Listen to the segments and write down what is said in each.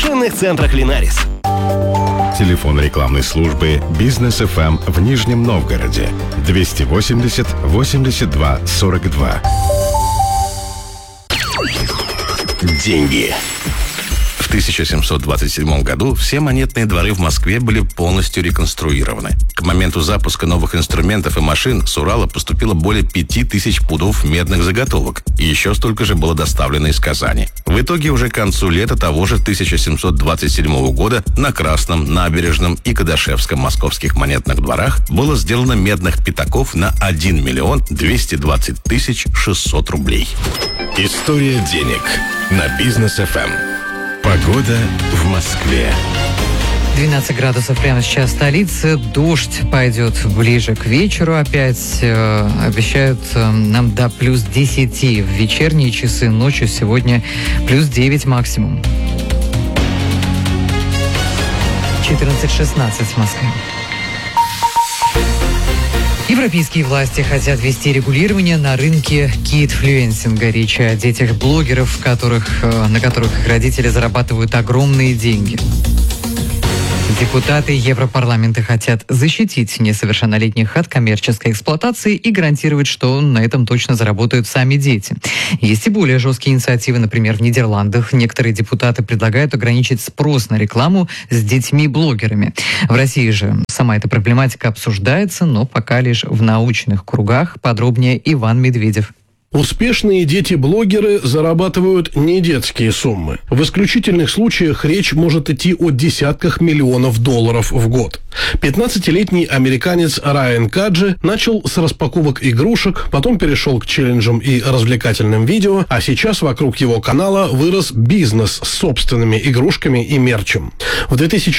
машинных центрах «Линарис». Телефон рекламной службы «Бизнес ФМ» в Нижнем Новгороде 280 82 42. Деньги. В 1727 году все монетные дворы в Москве были полностью реконструированы. К моменту запуска новых инструментов и машин с Урала поступило более 5000 пудов медных заготовок, и еще столько же было доставлено из Казани. В итоге уже к концу лета того же 1727 года на Красном, Набережном и Кадашевском московских монетных дворах было сделано медных пятаков на 1 миллион 220 тысяч 600 рублей. История денег на Бизнес ФМ. Погода в Москве. 12 градусов прямо сейчас в столице. Дождь пойдет ближе к вечеру опять. Обещают нам до плюс 10 в вечерние часы. Ночью сегодня плюс 9 максимум. 14-16 в Москве. Европейские власти хотят ввести регулирование на рынке кидфлюенсинга. Речь о детях блогеров, на которых их родители зарабатывают огромные деньги. Депутаты Европарламента хотят защитить несовершеннолетних от коммерческой эксплуатации и гарантировать, что на этом точно заработают сами дети. Есть и более жесткие инициативы. Например, в Нидерландах некоторые депутаты предлагают ограничить спрос на рекламу с детьми-блогерами. В России же сама эта проблематика обсуждается, но пока лишь в научных кругах. Подробнее Иван Медведев. Успешные дети-блогеры зарабатывают не детские суммы. В исключительных случаях речь может идти о десятках миллионов долларов в год. 15-летний американец Райан Каджи начал с распаковок игрушек, потом перешел к челленджам и развлекательным видео, а сейчас вокруг его канала вырос бизнес с собственными игрушками и мерчем. В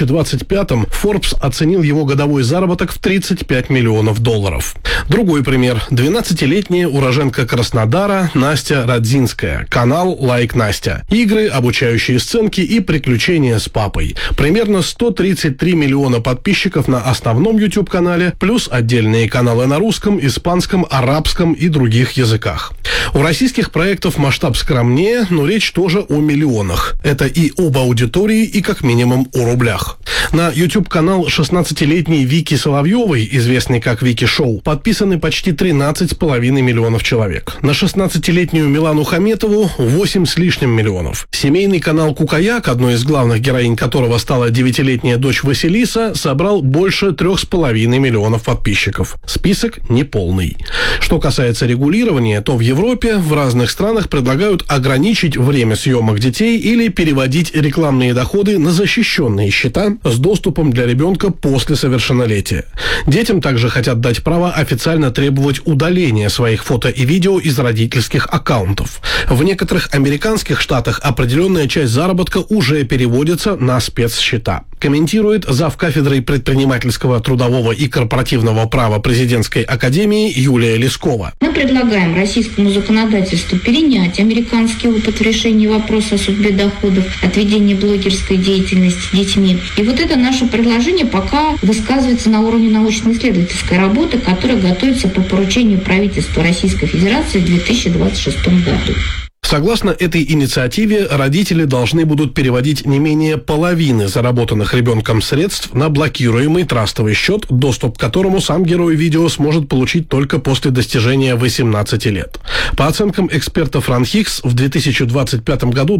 2025-м Forbes оценил его годовой заработок в 35 миллионов долларов. Другой пример. 12-летняя уроженка Краснодара Настя Радзинская. Канал «Лайк Настя». Игры, обучающие сценки и приключения с папой. Примерно 133 миллиона подписчиков на основном YouTube-канале, плюс отдельные каналы на русском, испанском, арабском и других языках. У российских проектов масштаб скромнее, но речь тоже о миллионах. Это и об аудитории, и как минимум о рублях. На YouTube-канал 16-летней Вики Соловьевой, известной как Вики Шоу, подписаны почти 13,5 миллионов человек. На 16-летнюю Милану Хаметову 8 с лишним миллионов. Семейный канал Кукаяк, одной из главных героинь которого стала 9-летняя дочь Василиса, собрал больше 3,5 миллионов подписчиков. Список неполный. Что касается регулирования, то в Европе в разных странах предлагают ограничить время съемок детей или переводить рекламные доходы на защищенные счета с доступом для ребенка после совершеннолетия. Детям также хотят дать право официально требовать удаления своих фото и видео из родительских аккаунтов. В некоторых американских штатах определенная часть заработка уже переводится на спецсчета. Комментирует завкафедрой предпринимательского, трудового и корпоративного права президентской академии Юлия Лескова. Мы предлагаем российскому законодательству перенять американский опыт в решении вопроса о судьбе доходов от ведения блогерской деятельности детьми. И вот это наше предложение пока высказывается на уровне научно-исследовательской работы, которая готовится по поручению правительства Российской Федерации в 2026 году. Согласно этой инициативе, родители должны будут переводить не менее половины заработанных ребенком средств на блокируемый трастовый счет, доступ к которому сам герой видео сможет получить только после достижения 18 лет. По оценкам экспертов РАНХИКС, в 2025 году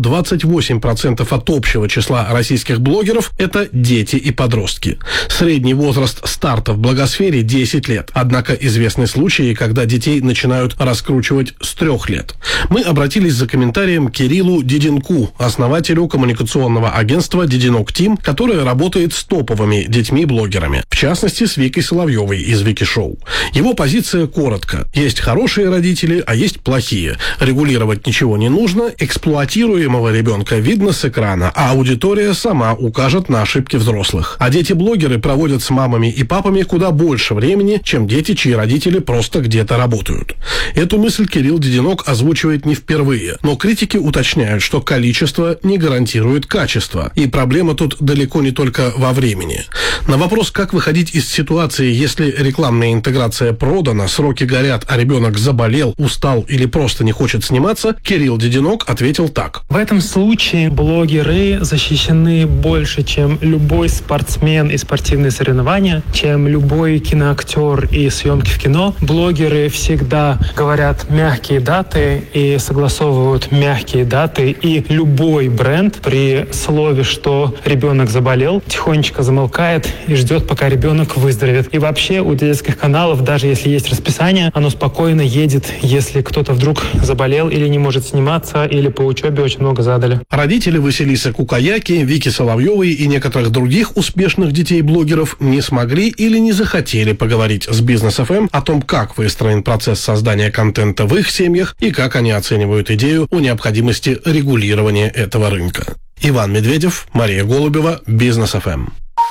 28% от общего числа российских блогеров – это дети и подростки. Средний возраст старта в блогосфере – 10 лет. Однако известны случаи, когда детей начинают раскручивать с 3 лет. Мы обратились за комментарием к Кириллу Диденку, основателю коммуникационного агентства «Диденок Тим», которое работает с топовыми детьми-блогерами, в частности, с Викой Соловьевой из Вики Шоу. Его позиция коротко. Есть хорошие родители, а есть плохие. Регулировать ничего не нужно, эксплуатируемого ребенка видно с экрана, а аудитория сама укажет на ошибки взрослых. А дети-блогеры проводят с мамами и папами куда больше времени, чем дети, чьи родители просто где-то работают. Эту мысль Кирилл Диденок озвучивает не впервые. здоровья. Но критики уточняют, что количество не гарантирует качество. И проблема тут далеко не только во времени. На вопрос, как выходить из ситуации, если рекламная интеграция продана, сроки горят, а ребенок заболел, устал или просто не хочет сниматься, Кирилл Дединок ответил так. В этом случае блогеры защищены больше, чем любой спортсмен и спортивные соревнования, чем любой киноактер и съемки в кино. Блогеры всегда говорят мягкие даты и согласовывают мягкие даты, и любой бренд при слове, что ребенок заболел, тихонечко замолкает и ждет, пока ребенок выздоровеет. И вообще у детских каналов, даже если есть расписание, оно спокойно едет, если кто-то вдруг заболел или не может сниматься, или по учебе очень много задали. Родители Василисы Кукаяки, Вики Соловьевой и некоторых других успешных детей-блогеров не смогли или не захотели поговорить с Бизнес ФМ о том, как выстроен процесс создания контента в их семьях и как они оценивают идею о необходимости регулирования этого рынка. Иван Медведев, Мария Голубева, Бизнес ФМ.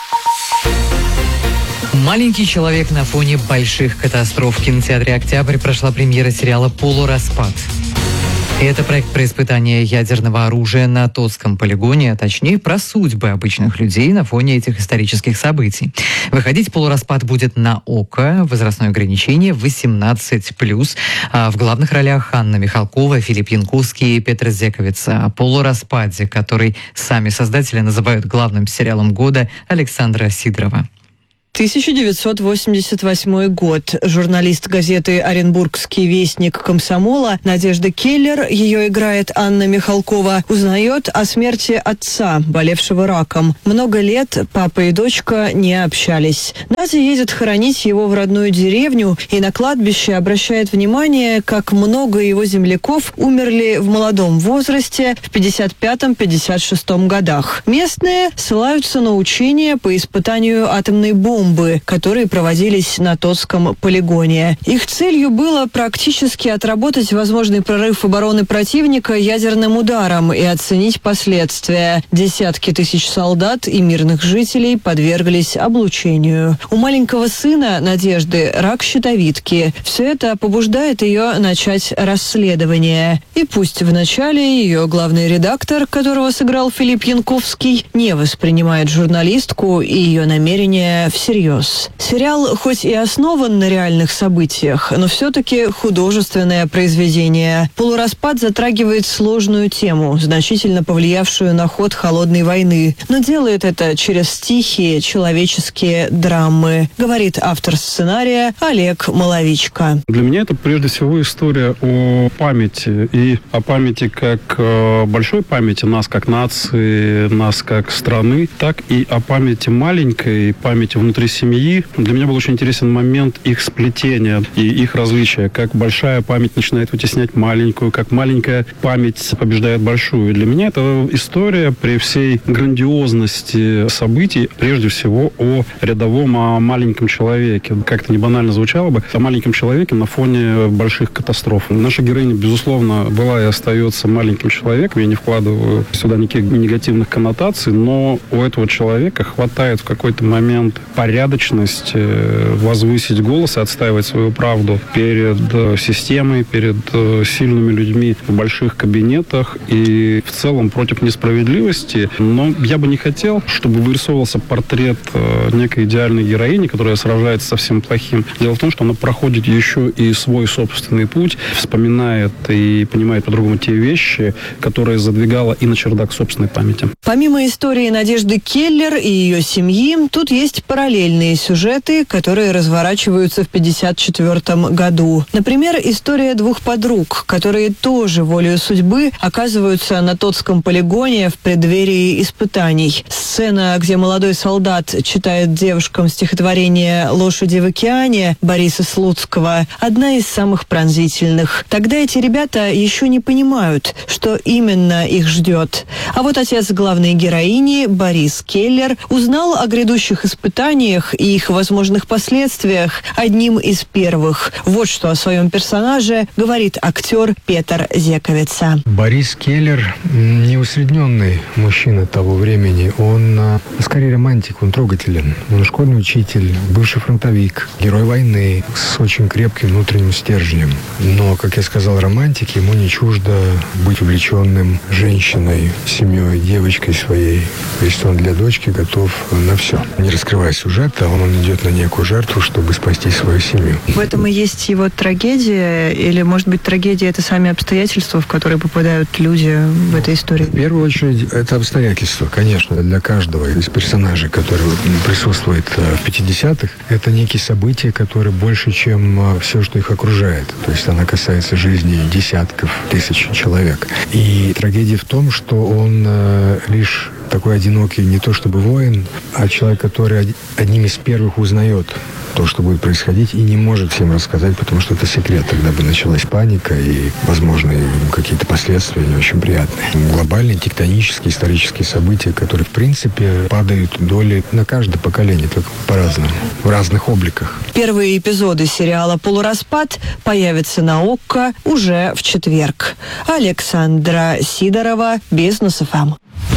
Маленький человек на фоне больших катастроф. В кинотеатре «Октябрь» прошла премьера сериала «Полураспад». Это проект про испытание ядерного оружия на Тотском полигоне, а точнее про судьбы обычных людей на фоне этих исторических событий. Выходить «Полураспад» будет на ОКО, возрастное ограничение 18+. В главных ролях Анна Михалкова, Филипп Янковский и Петр Зековец. О «Полураспаде», который сами создатели называют главным сериалом года, Александра Сидорова. 1988 год. Журналист газеты «Оренбургский вестник Комсомола» Надежда Келлер, ее играет Анна Михалкова, узнает о смерти отца, болевшего раком. Много лет папа и дочка не общались. Надя едет хоронить его в родную деревню и на кладбище обращает внимание, как много его земляков умерли в молодом возрасте в 55-56 годах. Местные ссылаются на учения по испытанию атомной бомбы, которые проводились на Тотском полигоне. Их целью было практически отработать возможный прорыв обороны противника ядерным ударом и оценить последствия. Десятки тысяч солдат и мирных жителей подверглись облучению. У маленького сына Надежды рак щитовидки. Все это побуждает ее начать расследование. И пусть вначале ее главный редактор, которого сыграл Филипп Янковский, не воспринимает журналистку и ее намерения всерьез. Сериал хоть и основан на реальных событиях, но все-таки художественное произведение. «Полураспад» затрагивает сложную тему, значительно повлиявшую на ход холодной войны, но делает это через тихие человеческие драмы, говорит автор сценария Олег Маловичко. Для меня это прежде всего история о памяти, и о памяти как большой памяти нас как нации, нас как страны, так и о памяти маленькой, памяти внутри семьи. Для меня был очень интересен момент их сплетения и их различия. Как большая память начинает вытеснять маленькую, как маленькая память побеждает большую. И для меня это история при всей грандиозности событий, прежде всего о рядовом, о маленьком человеке. Как-то не банально звучало бы, о маленьком человеке на фоне больших катастроф. Наша героиня, безусловно, была и остается маленьким человеком. Я не вкладываю сюда никаких негативных коннотаций, но у этого человека хватает в какой-то момент порядочность, возвысить голос и отстаивать свою правду перед системой, перед сильными людьми в больших кабинетах и в целом против несправедливости. Но я бы не хотел, чтобы вырисовывался портрет некой идеальной героини, которая сражается со всем плохим. Дело в том, что она проходит еще и свой собственный путь, вспоминает и понимает по-другому те вещи, которые задвигала и на чердак собственной памяти. Помимо истории Надежды Келлер и ее семьи, тут есть параллельные сюжеты, которые разворачиваются в 1954 году. Например, история двух подруг, которые тоже волею судьбы оказываются на Тотском полигоне в преддверии испытаний. Сцена, где молодой солдат читает девушкам стихотворение «Лошади в океане» Бориса Слуцкого, одна из самых пронзительных. Тогда эти ребята еще не понимают, что именно их ждет. А вот отец главной героини, Борис Келлер, узнал о грядущих испытаниях преступлениях и их возможных последствиях одним из первых. Вот что о своем персонаже говорит актер Петр Зековица. Борис Келлер не усредненный мужчина того времени. Он скорее романтик, он трогателен. Он школьный учитель, бывший фронтовик, герой войны с очень крепким внутренним стержнем. Но, как я сказал, романтик, ему не чуждо быть увлеченным женщиной, семьей, девочкой своей. То есть он для дочки готов на все. Не раскрывая сюжета, он идет на некую жертву, чтобы спасти свою семью. В этом и есть его трагедия? Или, может быть, трагедия – это сами обстоятельства, в которые попадают люди в этой истории? В первую очередь, это обстоятельства, конечно, для каждого из персонажей, который присутствует в 50-х. Это некие события, которые больше, чем все, что их окружает. То есть она касается жизни десятков тысяч человек. И трагедия в том, что он лишь такой одинокий, не то чтобы воин, а человек, который одним из первых узнает то, что будет происходить, и не может всем рассказать, потому что это секрет. Тогда бы началась паника и, возможно, какие-то последствия не очень приятные. Глобальные, тектонические, исторические события, которые, в принципе, падают долей на каждое поколение, только по-разному, в разных обликах. Первые эпизоды сериала «Полураспад» появятся на ОККО уже в четверг. Александра Сидорова, Бизнес ФМ.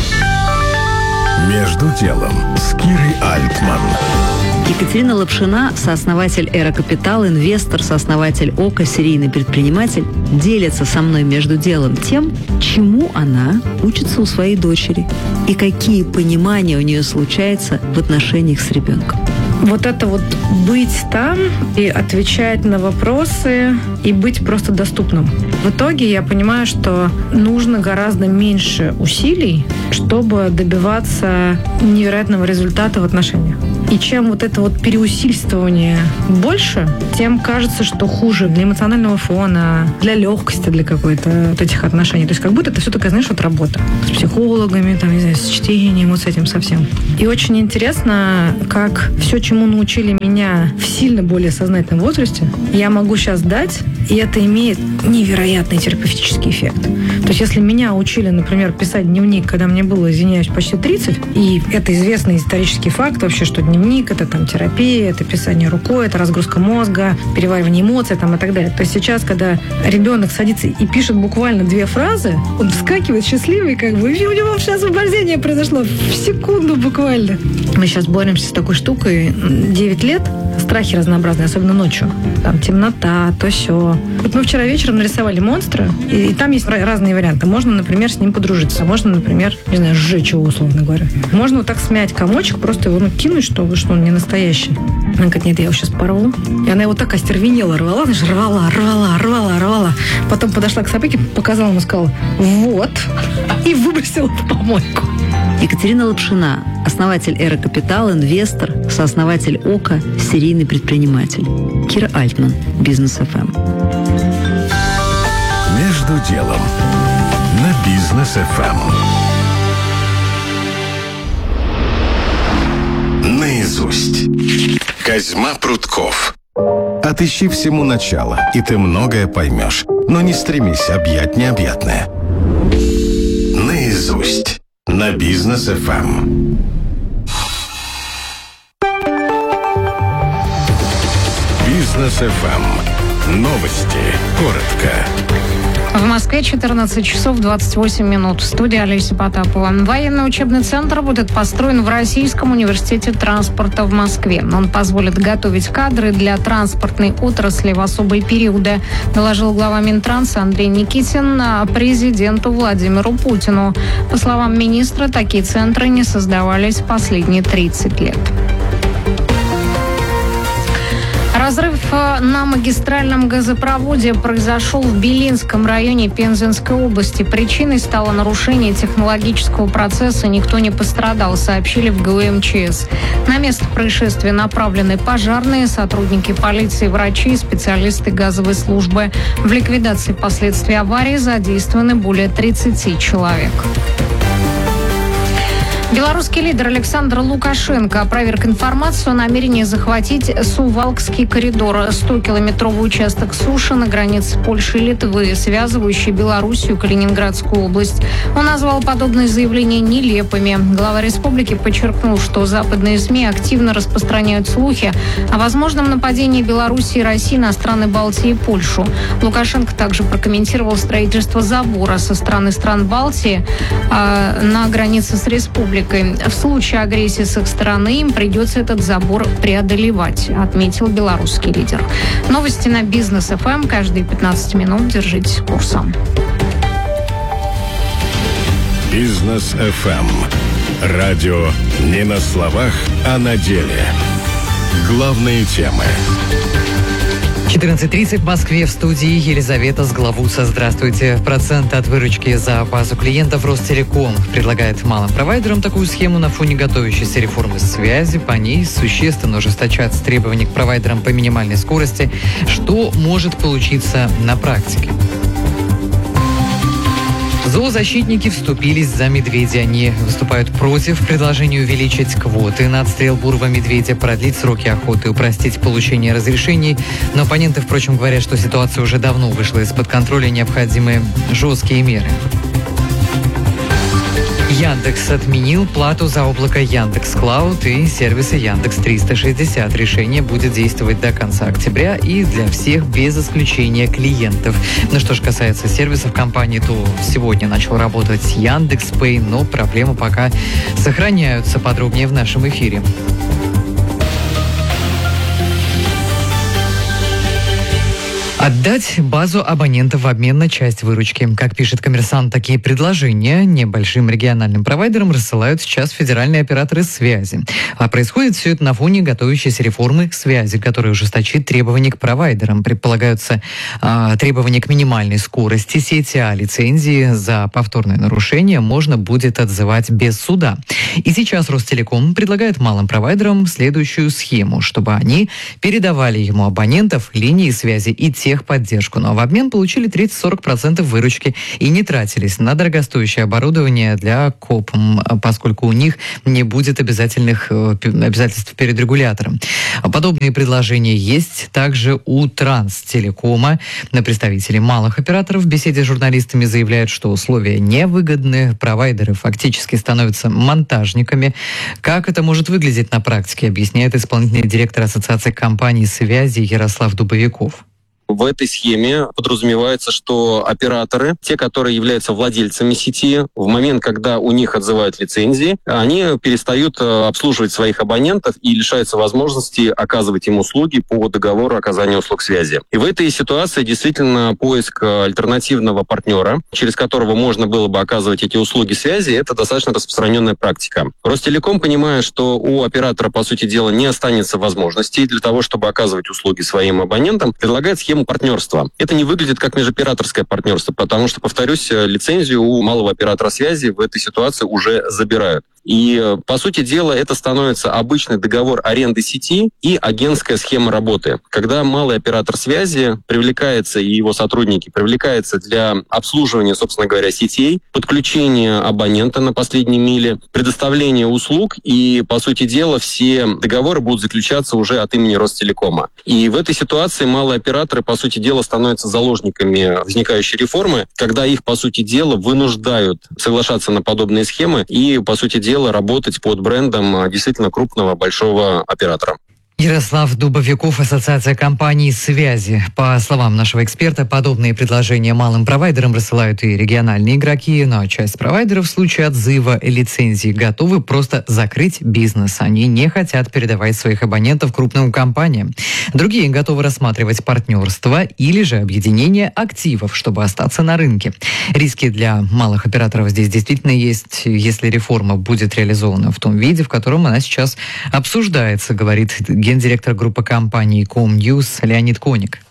«Между делом» с Кирой Альтман. Екатерина Лапшина, сооснователь «Эра Капитал», инвестор, сооснователь ОККО, серийный предприниматель, делится со мной между делом тем, чему она учится у своей дочери и какие понимания у нее случаются в отношениях с ребенком. Вот это вот быть там и отвечать на вопросы и быть просто доступным. В итоге я понимаю, что нужно гораздо меньше усилий, чтобы добиваться невероятного результата в отношениях. И чем вот это вот переусильствование больше, тем кажется, что хуже для эмоционального фона, для легкости, для какой-то вот этих отношений. То есть как будто это все такая, знаешь, вот работа с психологами, там, не знаю, с чтением, вот с этим совсем. И очень интересно, как все, чему научили меня в сильно более сознательном возрасте, я могу сейчас дать, и это имеет невероятный терапевтический эффект. То есть если меня учили, например, писать дневник, когда мне было, извиняюсь, почти 30, и это известный исторический факт вообще, что дневник — это там терапия, это писание рукой, это разгрузка мозга, переваривание эмоций там, и так далее. То есть сейчас, когда ребенок садится и пишет буквально 2 фразы, он вскакивает счастливый, как бы, и у него вообще освобождение произошло в секунду буквально. Мы сейчас боремся с такой штукой 9 лет, страхи разнообразные, особенно ночью. Там темнота, то сё. Вот мы вчера вечером нарисовали монстра, и там есть разные варианты. Можно, например, с ним подружиться. Можно, например, не знаю, сжечь его, условно говоря. Можно вот так смять комочек, просто его кинуть, что он не настоящий. Она говорит, нет, я его сейчас порву. И она его так остервенела, рвала, знаешь, рвала. Потом подошла к собаке, показала ему, сказала, вот, и выбросила в помойку. Екатерина Лапшина, основатель «Эра Капитал», инвестор, сооснователь ОККО, серийный предприниматель. Кира Альтман, Бизнес ФМ. «Между делом» на Бизнес ФМ. Наизусть. Козьма Прутков. Отыщи всему начало, и ты многое поймешь. Но не стремись объять необъятное. Наизусть. На Бизнес ФМ. Бизнес ФМ. Новости. Коротко. В Москве 14 часов 28 минут. Студия Олеся Потапова. Военный учебный центр будет построен в Российском университете транспорта в Москве. Он позволит готовить кадры для транспортной отрасли в особые периоды, доложил глава Минтранса Андрей Никитин президенту Владимиру Путину. По словам министра, такие центры не создавались последние 30 лет. Разрыв на магистральном газопроводе произошел в Белинском районе Пензенской области. Причиной стало нарушение технологического процесса. Никто не пострадал, сообщили в ГУ МЧС. На место происшествия направлены пожарные, сотрудники полиции, врачи и специалисты газовой службы. В ликвидации последствий аварии задействованы более 30 человек. Белорусский лидер Александр Лукашенко опроверг информацию о намерении захватить Сувалкский коридор, 100-километровый участок суши на границе Польши и Литвы, связывающий Белоруссию и Калининградскую область. Он назвал подобные заявления нелепыми. Глава республики подчеркнул, что западные СМИ активно распространяют слухи о возможном нападении Беларуси и России на страны Балтии и Польшу. Лукашенко также прокомментировал строительство забора со стороны стран Балтии на границе с республикой. В случае агрессии с их стороны им придется этот забор преодолевать, отметил белорусский лидер. Новости на Бизнес ФМ. Каждые 15 минут держитесь курса. Бизнес ФМ. Радио не на словах, а на деле. Главные темы. 14:30 в Москве, в студии Елизавета Сглавуца. Здравствуйте. Процент от выручки за базу клиентов Ростелеком предлагает малым провайдерам такую схему на фоне готовящейся реформы связи. По ней существенно ужесточатся требования к провайдерам по минимальной скорости. Что может получиться на практике? Зоозащитники вступились за медведя. Они выступают против предложения увеличить квоты на отстрел бурого медведя, продлить сроки охоты, упростить получение разрешений. Но оппоненты, впрочем, говорят, что ситуация уже давно вышла из-под контроля, необходимы жесткие меры. Яндекс отменил плату за облако Яндекс.Клауд и сервисы Яндекс.360. Решение будет действовать до конца октября и для всех без исключения клиентов. Ну что ж касается сервисов компании, то сегодня начал работать Яндекс.Пэй, но проблемы пока сохраняются. Подробнее в нашем эфире. Отдать базу абонентов в обмен на часть выручки. Как пишет «Коммерсант», такие предложения небольшим региональным провайдерам рассылают сейчас федеральные операторы связи. А происходит все это на фоне готовящейся реформы связи, которая ужесточит требования к провайдерам. Предполагаются требования к минимальной скорости сети, а лицензии за повторное нарушение можно будет отзывать без суда. И сейчас Ростелеком предлагает малым провайдерам следующую схему, чтобы они передавали ему абонентов, линии связи и техподдержку, но в обмен получили 30-40% выручки и не тратились на дорогостоящее оборудование для КОП, поскольку у них не будет обязательств перед регулятором. Подобные предложения есть также у Транстелекома. Представители малых операторов в беседе с журналистами заявляют, что условия невыгодны, провайдеры фактически становятся монтажниками. Как это может выглядеть на практике, объясняет исполнительный директор Ассоциации компаний связи Ярослав Дубовиков. В этой схеме подразумевается, что операторы, те, которые являются владельцами сети, в момент, когда у них отзывают лицензии, они перестают обслуживать своих абонентов и лишаются возможности оказывать им услуги по договору оказания услуг связи. И в этой ситуации действительно поиск альтернативного партнера, через которого можно было бы оказывать эти услуги связи, это достаточно распространенная практика. Ростелеком, понимая, что у оператора, по сути дела, не останется возможностей для того, чтобы оказывать услуги своим абонентам, предлагает схему партнерства. Это не выглядит как межоператорское партнерство, потому что, повторюсь, лицензию у малого оператора связи в этой ситуации уже забирают. И, по сути дела, это становится обычный договор аренды сети и агентская схема работы. Когда малый оператор связи привлекается, и его сотрудники привлекаются для обслуживания, собственно говоря, сетей, подключения абонента на последней миле, предоставления услуг, и, по сути дела, все договоры будут заключаться уже от имени Ростелекома. И в этой ситуации малые операторы, по сути дела, становятся заложниками возникающей реформы, когда их, по сути дела, вынуждают соглашаться на подобные схемы и, по сути дела, работать под брендом действительно крупного большого оператора. Ярослав Дубовиков, Ассоциация компаний связи. По словам нашего эксперта, подобные предложения малым провайдерам рассылают и региональные игроки, но часть провайдеров в случае отзыва лицензии готовы просто закрыть бизнес. Они не хотят передавать своих абонентов крупным компаниям. Другие готовы рассматривать партнерство или же объединение активов, чтобы остаться на рынке. Риски для малых операторов здесь действительно есть, если реформа будет реализована в том виде, в котором она сейчас обсуждается, говорит гендиректор группы компаний Комньюз Леонид Коник.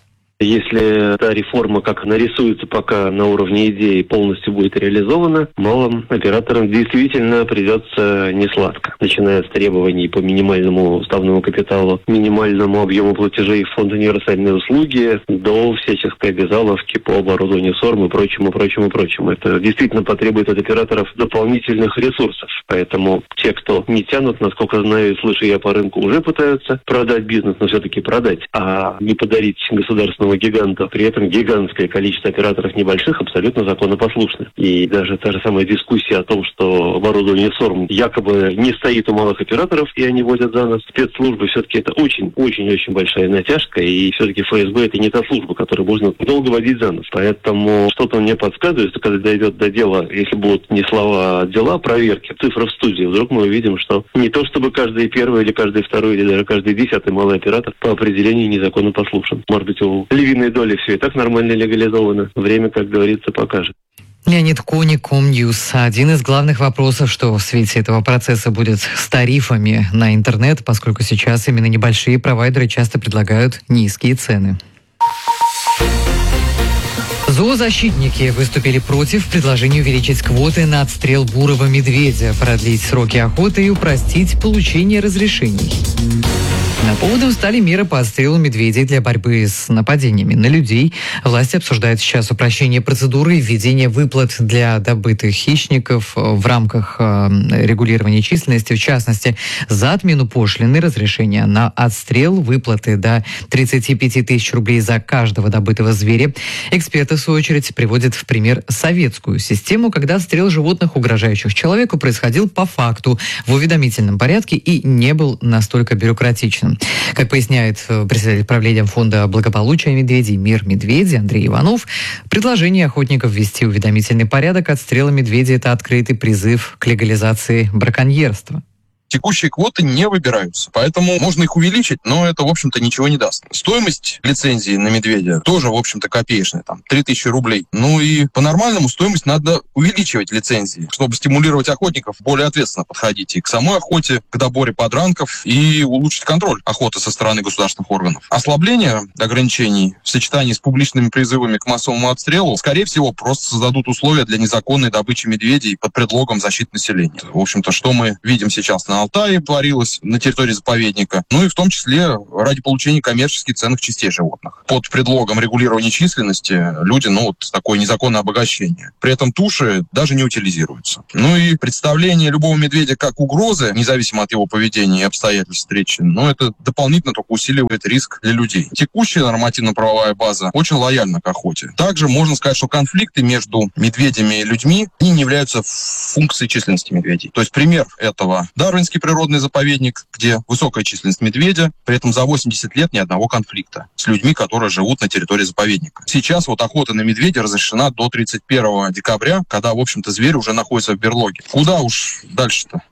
Если та реформа, как она рисуется пока на уровне идеи, полностью будет реализована, малым операторам действительно придется несладко. Начиная с требований по минимальному уставному капиталу, минимальному объему платежей в фонд универсальной услуги, до всяческой обязаловки по оборудованию СОРМ и прочему. Это действительно потребует от операторов дополнительных ресурсов. Поэтому те, кто не тянут, насколько знаю и слышу я по рынку, уже пытаются продать бизнес, но все-таки продать, а не подарить государственному гиганту. При этом гигантское количество операторов небольших абсолютно законопослушны. И даже та же самая дискуссия о том, что оборудование СОРМ якобы не стоит у малых операторов, и они водят за нас. Спецслужбы все-таки это очень-очень большая натяжка, и все-таки ФСБ это не та служба, которую можно долго водить за нас. Поэтому что-то мне подсказывает, что когда дойдет до дела, если будут не слова, а дела, проверки, цифры в студии, вдруг мы увидим, что не то чтобы каждый первый или каждый второй или даже каждый 10-й малый оператор по определению незаконнопослушен. Может быть, у львиной доли все и так нормально легализовано. Время, как говорится, покажет. Леонид Коник, Комньюз. Один из главных вопросов, что в свете этого процесса будет с тарифами на интернет, поскольку сейчас именно небольшие провайдеры часто предлагают низкие цены. Зоозащитники выступили против предложения увеличить квоты на отстрел бурого медведя, продлить сроки охоты и упростить получение разрешений. Поводом стали меры по отстрелу медведей для борьбы с нападениями на людей. Власти обсуждают сейчас упрощение процедуры и введение выплат для добытых хищников в рамках регулирования численности, в частности, за отмену пошлины, разрешения на отстрел, выплаты до 35 тысяч рублей за каждого добытого зверя. Эксперты, в свою очередь, приводят в пример советскую систему, когда отстрел животных, угрожающих человеку, происходил по факту, в уведомительном порядке и не был настолько бюрократичным. Как поясняет председатель правления фонда благополучия медведей «Мир медведей» Андрей Иванов, предложение охотников ввести уведомительный порядок отстрела медведей – это открытый призыв к легализации браконьерства. Текущие квоты не выбираются, поэтому можно их увеличить, но это, в общем-то, ничего не даст. Стоимость лицензии на медведя тоже, в общем-то, копеечная, 3000 рублей. Ну и по-нормальному стоимость надо увеличивать лицензии, чтобы стимулировать охотников более ответственно подходить и к самой охоте, к доборе подранков и улучшить контроль охоты со стороны государственных органов. Ослабление ограничений в сочетании с публичными призывами к массовому отстрелу, скорее всего, просто создадут условия для незаконной добычи медведей под предлогом защиты населения. В общем-то, что мы видим сейчас на Алтае творилось на территории заповедника, ну и в том числе ради получения коммерчески ценных частей животных. Под предлогом регулирования численности люди, такое незаконное обогащение. При этом туши даже не утилизируются. Ну и представление любого медведя как угрозы, независимо от его поведения и обстоятельств встречи, это дополнительно только усиливает риск для людей. Текущая нормативно-правовая база очень лояльна к охоте. Также можно сказать, что конфликты между медведями и людьми не являются функцией численности медведей. То есть пример этого — Дарвинский природный заповедник, где высокая численность медведя, при этом за 80 лет ни одного конфликта с людьми, которые живут на территории заповедника. Сейчас охота на медведя разрешена до 31 декабря, когда, в общем-то, зверь уже находится в берлоге. Куда уж дальше-то?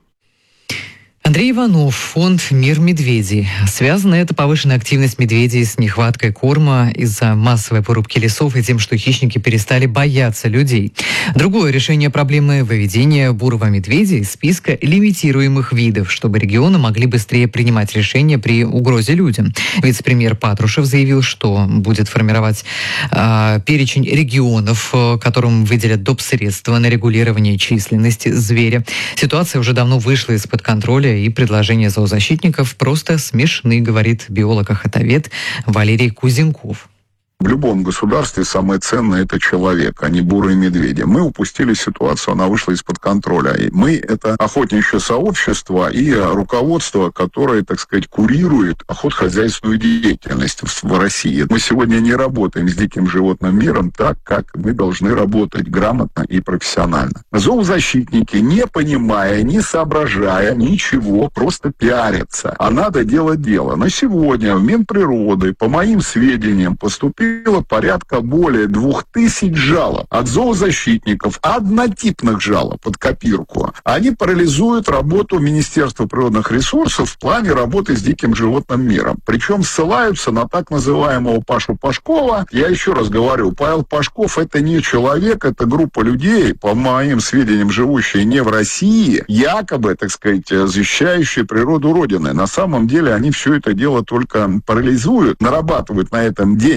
Андрей Иванов, фонд «Мир медведей». Связана эта повышенная активность медведей с нехваткой корма из-за массовой порубки лесов и тем, что хищники перестали бояться людей. Другое решение проблемы – выведение бурого медведя из списка лимитируемых видов, чтобы регионы могли быстрее принимать решения при угрозе людям. Вице-премьер Патрушев заявил, что будет формировать перечень регионов, которым выделят доп. Средства на регулирование численности зверя. Ситуация уже давно вышла из-под контроля, и предложения зоозащитников просто смешны, говорит биолог-охотовед Валерий Кузенков. В любом государстве самое ценное – это человек, а не бурые медведи. Мы упустили ситуацию, она вышла из-под контроля. И мы – это охотничье сообщество и руководство, которое, курирует охотхозяйственную деятельность в России. Мы сегодня не работаем с диким животным миром так, как мы должны работать грамотно и профессионально. Зоозащитники, не понимая, не соображая ничего, просто пиарятся. А надо делать дело. На сегодня в Минприроды, по моим сведениям, поступило порядка более 2000 жалоб от зоозащитников, однотипных жалоб под копирку. Они парализуют работу Министерства природных ресурсов в плане работы с диким животным миром. Причем ссылаются на так называемого Пашу Пашкова. Я еще раз говорю, Павел Пашков — это не человек, это группа людей, по моим сведениям, живущие не в России, якобы, защищающие природу Родины. На самом деле они все это дело только парализуют, нарабатывают на этом денег. Я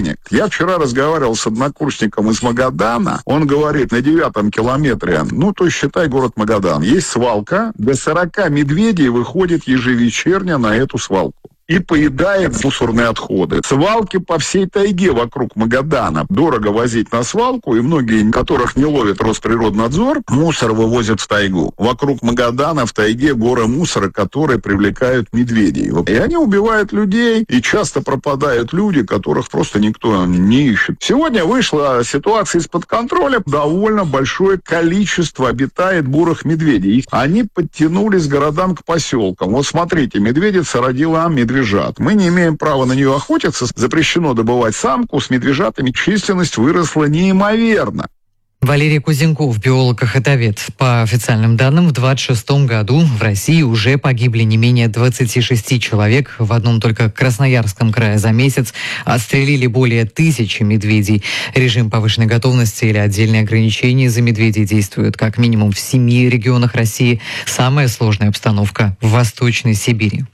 Я вчера разговаривал с однокурсником из Магадана. Он говорит, на 9-м километре, то считай город Магадан, есть свалка, до 40 медведей выходит ежевечерне на эту свалку и поедает мусорные отходы. Свалки по всей тайге вокруг Магадана. Дорого возить на свалку, и многие, которых не ловит Росприроднадзор, мусор вывозят в тайгу. Вокруг Магадана в тайге горы мусора, которые привлекают медведей. И они убивают людей, и часто пропадают люди, которых просто никто не ищет. Сегодня вышла ситуация из-под контроля. Довольно большое количество обитает бурых медведей. Они подтянулись к городам, к поселкам. Вот смотрите, медведица родила медвежат. Мы не имеем права на нее охотиться. Запрещено добывать самку. С медвежатами численность выросла неимоверно. Валерий Кузенков, биолог-охотовед. По официальным данным, в 2026 году в России уже погибли не менее 26 человек. В одном только Красноярском крае за месяц отстрелили более 1000 медведей. Режим повышенной готовности или отдельные ограничения за медведей действуют как минимум в 7 регионах России. Самая сложная обстановка в Восточной Сибири.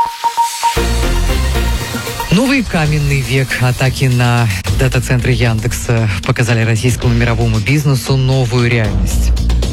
Новый каменный век. Атаки на дата-центры Яндекса показали российскому мировому бизнесу новую реальность.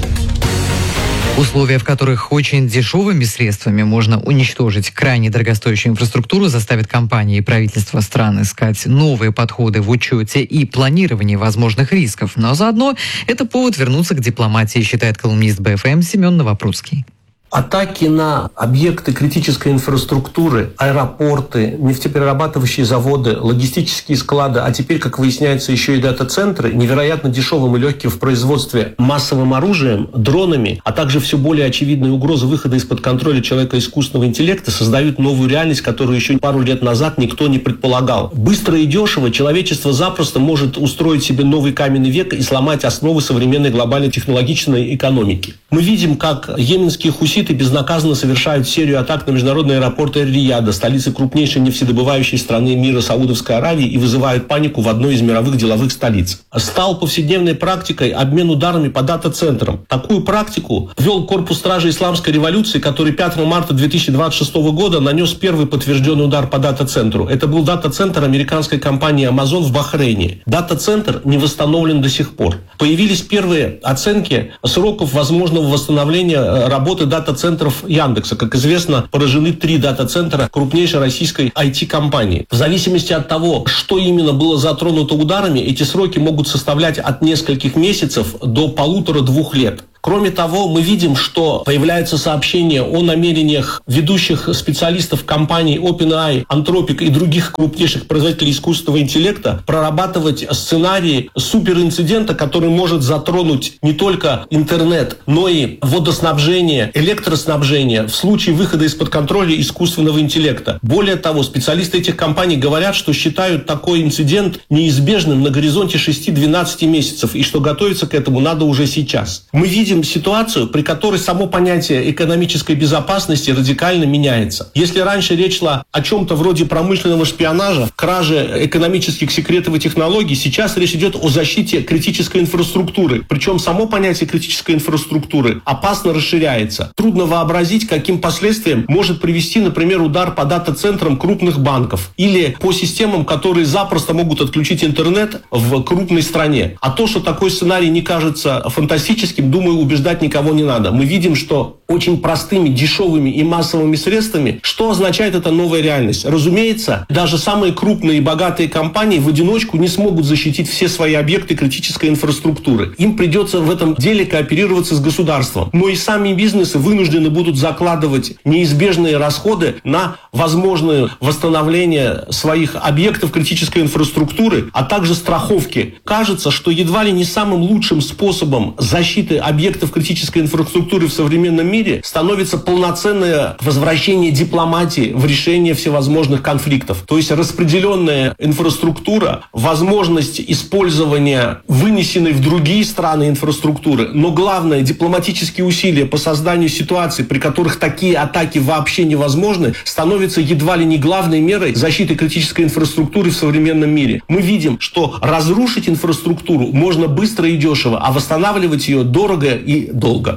Условия, в которых очень дешевыми средствами можно уничтожить крайне дорогостоящую инфраструктуру, заставят компании и правительства стран искать новые подходы в учете и планировании возможных рисков. Но заодно это повод вернуться к дипломатии, считает колумнист БФМ Семен Новопрудский. Атаки на объекты критической инфраструктуры, аэропорты, нефтеперерабатывающие заводы, логистические склады, а теперь, как выясняется, еще и дата-центры, невероятно дешевым и легким в производстве массовым оружием, дронами, а также все более очевидные угрозы выхода из-под контроля человека искусственного интеллекта создают новую реальность, которую еще пару лет назад никто не предполагал. Быстро и дешево человечество запросто может устроить себе новый каменный век и сломать основы современной глобальной технологичной экономики. Мы видим, как йеменские хуситы безнаказанно совершают серию атак на международные аэропорты Эр-Рияда, столицы крупнейшей нефтедобывающей страны мира Саудовской Аравии, и вызывают панику в одной из мировых деловых столиц. Стал повседневной практикой обмен ударами по дата-центрам. Такую практику ввел Корпус стражи Исламской революции, который 5 марта 2026 года нанес первый подтвержденный удар по дата-центру. Это был дата-центр американской компании Amazon в Бахрейне. Дата-центр не восстановлен до сих пор. Появились первые оценки сроков возможного восстановления работы дата-центров Яндекса. Как известно, поражены 3 дата-центра крупнейшей российской IT-компании. В зависимости от того, что именно было затронуто ударами, эти сроки могут составлять от нескольких месяцев до 1,5-2 лет. Кроме того, мы видим, что появляются сообщения о намерениях ведущих специалистов компаний OpenAI, Anthropic и других крупнейших производителей искусственного интеллекта прорабатывать сценарии суперинцидента, который может затронуть не только интернет, но и водоснабжение, электроснабжение в случае выхода из-под контроля искусственного интеллекта. Более того, специалисты этих компаний говорят, что считают такой инцидент неизбежным на горизонте 6-12 месяцев, и что готовиться к этому надо уже сейчас. Мы видим ситуацию, при которой само понятие экономической безопасности радикально меняется. Если раньше речь шла о чем-то вроде промышленного шпионажа, краже экономических секретов и технологий, сейчас речь идет о защите критической инфраструктуры. Причем само понятие критической инфраструктуры опасно расширяется. Трудно вообразить, каким последствиям может привести, например, удар по дата-центрам крупных банков или по системам, которые запросто могут отключить интернет в крупной стране. А то, что такой сценарий не кажется фантастическим, думаю, убеждать никого не надо. Мы видим, что очень простыми, дешевыми и массовыми средствами, что означает эта новая реальность? Разумеется, даже самые крупные и богатые компании в одиночку не смогут защитить все свои объекты критической инфраструктуры. Им придется в этом деле кооперироваться с государством. Но и сами бизнесы вынуждены будут закладывать неизбежные расходы на возможное восстановление своих объектов критической инфраструктуры, а также страховки. Кажется, что едва ли не самым лучшим способом защиты объектов критической инфраструктуры в современном мире становится полноценное возвращение дипломатии в решение всевозможных конфликтов. То есть распределенная инфраструктура, возможность использования вынесенной в другие страны инфраструктуры, но главное, дипломатические усилия по созданию ситуаций, при которых такие атаки вообще невозможны, становятся едва ли не главной мерой защиты критической инфраструктуры в современном мире. Мы видим, что разрушить инфраструктуру можно быстро и дешево, а восстанавливать ее дорого и долго.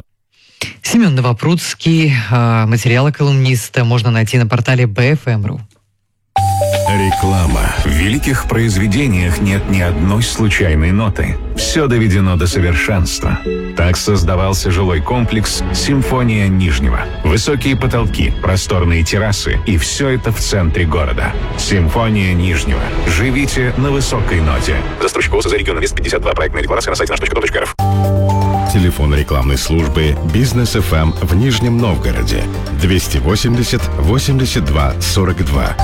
Семен Новопрудский. Материалы колумниста можно найти на портале BFM.ru. Реклама. В великих произведениях нет ни одной случайной ноты. Все доведено до совершенства. Так создавался жилой комплекс «Симфония Нижнего». Высокие потолки, просторные террасы и все это в центре города. «Симфония Нижнего». Живите на высокой ноте. Застройщик ОСЗ «Регион Инвест 52». Проектная декларация на сайте наш.ком.рф. Телефон рекламной службы «Бизнес ФМ» в Нижнем Новгороде 280 82 42.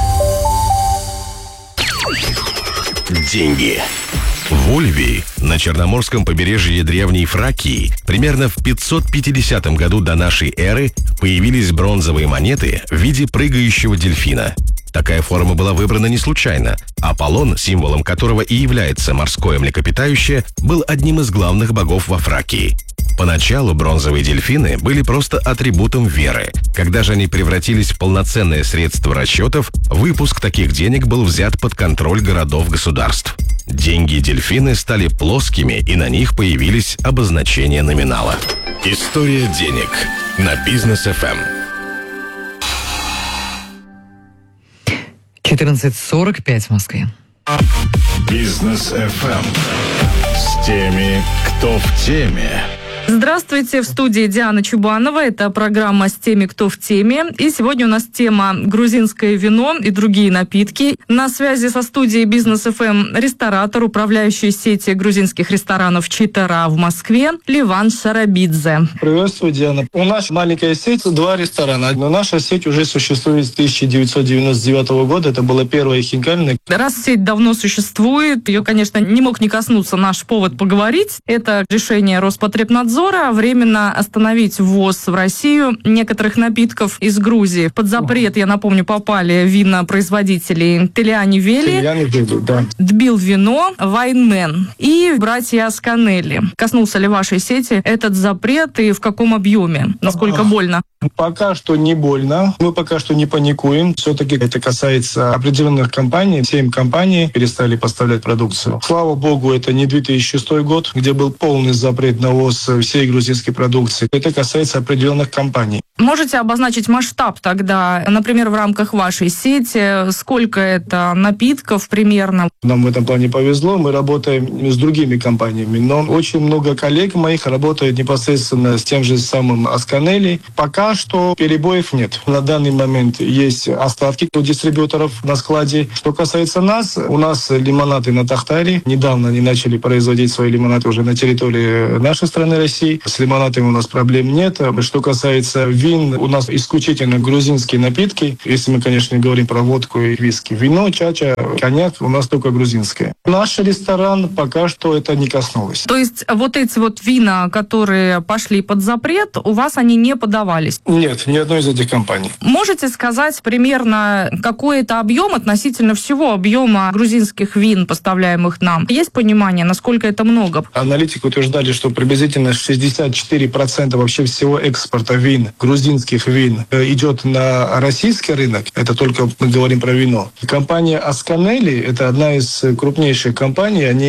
Деньги. В Ульвии, на Черноморском побережье древней Фракии, примерно в 550 году до нашей эры появились бронзовые монеты в виде прыгающего дельфина. Такая форма была выбрана не случайно. Аполлон, символом которого и является морское млекопитающее, был одним из главных богов во Фракии. Поначалу бронзовые дельфины были просто атрибутом веры. Когда же они превратились в полноценное средство расчетов, выпуск таких денег был взят под контроль городов-государств. Деньги-дельфины стали плоскими, и на них появились обозначения номинала. История денег на Бизнес ФМ. 14:45 в Москве. Бизнес ФМ. С теми, кто в теме. Здравствуйте, в студии Диана Чубанова. Это программа «С теми, кто в теме». И сегодня у нас тема «Грузинское вино и другие напитки». На связи со студией «Бизнес ФМ» ресторатор, управляющий сетью грузинских ресторанов «Читара» в Москве Ливан Шарабидзе. Приветствую, Диана. У нас маленькая сеть, 2 ресторана. Но наша сеть уже существует с 1999 года. Это была первая хинкальная. Раз сеть давно существует, ее, конечно, не мог не коснуться наш повод поговорить. Это решение Роспотребнадзора временно остановить ввоз в Россию некоторых напитков из Грузии. Под запрет, я напомню, попали вина производителей Телиани Вели, да. Тбил Вино, Вайнмен и братья Асканелли. Коснулся ли вашей сети этот запрет и в каком объеме? Насколько больно? Пока что не больно. Мы пока что не паникуем. Все-таки это касается определенных компаний. 7 компаний перестали поставлять продукцию. Слава богу, это не 2006 год, где был полный запрет на ввоз всей грузинской продукции. Это касается определенных компаний. Можете обозначить масштаб тогда, например, в рамках вашей сети? Сколько это напитков примерно? Нам в этом плане повезло. Мы работаем с другими компаниями. Но очень много коллег моих работают непосредственно с тем же самым Асканелли. Пока что перебоев нет. На данный момент есть остатки у дистрибьюторов на складе. Что касается нас, у нас лимонады на Тахтаре. Недавно они начали производить свои лимонады уже на территории нашей страны России. С лимонадами у нас проблем нет. Что касается вин, у нас исключительно грузинские напитки. Если мы, конечно, не говорим про водку и виски. Вино, чача, коньяк у нас только грузинское. Наш ресторан пока что это не коснулось. То есть вот эти вот вина, которые пошли под запрет, у вас они не подавались? Нет, ни одной из этих компаний. Можете сказать примерно, какой это объем относительно всего объема грузинских вин, поставляемых нам? Есть понимание, насколько это много? Аналитики утверждали, что приблизительно 64% вообще всего экспорта вин, грузинских вин, идет на российский рынок. Это только мы говорим про вино. Компания Асканелли, это одна из крупнейших компаний, они